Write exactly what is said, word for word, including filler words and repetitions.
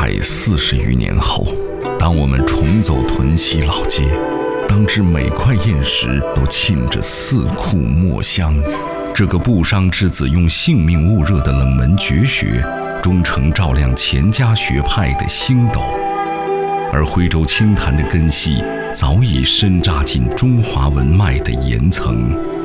百四十余年后，当我们重走屯溪老街，当至每块砚石都沁着四库墨香，这个布商之子用性命焐热的冷门绝学，终成照亮钱家学派的星斗。而徽州清谈的根系早已深扎进中华文脉的岩层。